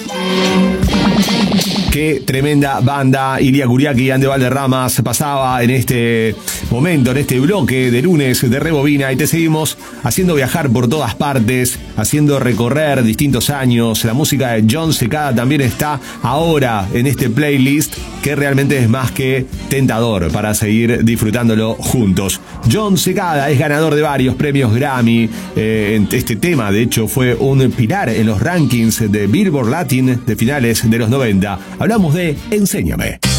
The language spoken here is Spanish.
Qué tremenda banda. Ilia Kuriaki y Ande Valderramas pasaba en este momento, en este bloque de lunes de Rebobina, y te seguimos haciendo viajar por todas partes, haciendo recorrer distintos años. La música de Jon Secada también está ahora en este playlist, que realmente es más que tentador para seguir disfrutándolo juntos. Jon Secada es ganador de varios premios Grammy. Este tema, de hecho, fue un pilar en los rankings de Billboard Latin de finales de los 90. Hablamos de Enséñame.